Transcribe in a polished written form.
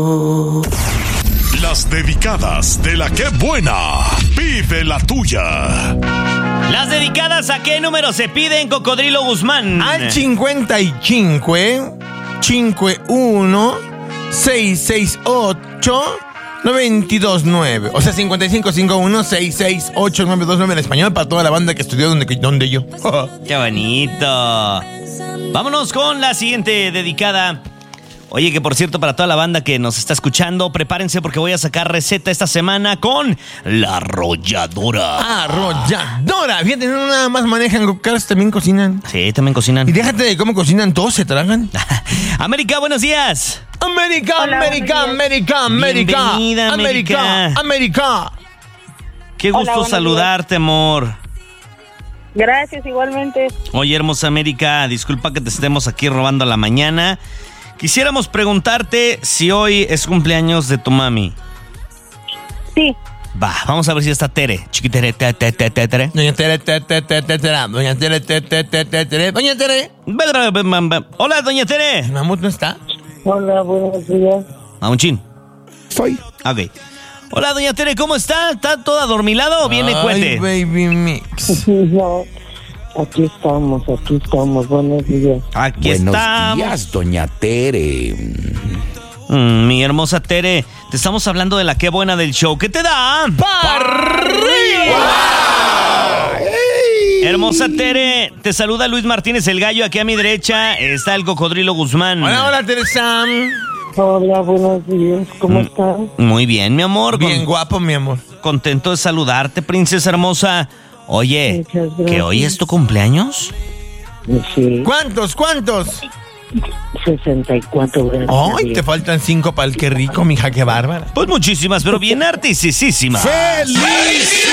Las dedicadas de la que buena. Pide la tuya. Las dedicadas a qué número se piden, Cocodrilo Guzmán. Al 55 51 668 929. O sea, 55 51 668 929 en español para toda la banda que estudió donde yo. ¡Qué bonito! Vámonos con la siguiente dedicada. Oye, que por cierto, para toda la banda que nos está escuchando, prepárense porque voy a sacar receta esta semana con la arrolladora. Arrolladora. Fíjate, no nada más manejan cocars, también cocinan. Sí, también cocinan. Y déjate de cómo cocinan, todos se tragan. América, buenos días. América, Hola, América, América, América. Bienvenida, América. América. Qué Hola, gusto buenos saludarte, amor. Gracias, igualmente. Oye, hermosa América, disculpa que te estemos aquí robando la mañana. Quisiéramos preguntarte si hoy es cumpleaños de tu mami. Sí, Va, vamos a ver si está Tere. Chiquitere, tere. Doña Tere, Doña Tere. Doña Tere. Hola, doña Tere. ¿El mamut no está? hola, buenos días. Mamuchín. Soy. Ok. Hola, doña Tere, ¿cómo está? ¿Está toda adormilada o viene Ay, cuete? baby mix. No, aquí estamos, buenos días. Aquí Buenos estamos. días, doña Tere. Mi hermosa Tere, te estamos hablando de la qué buena del show. ¿Qué te da? Hermosa Tere, te saluda Luis Martínez el Gallo. Aquí a mi derecha está el Cocodrilo Guzmán. Hola, Teresa. Hola, buenos días, ¿cómo están? Muy bien, mi amor. Bien guapo, mi amor. Contento de saludarte, princesa hermosa. Oye, Muchas gracias. ¿que hoy es tu cumpleaños? Sí, ¿Cuántos? 64, gracias. Ay, te faltan 5 para el que rico, mija, qué bárbara. Pues muchísimas, pero bien artistísimas. ¡Feliz!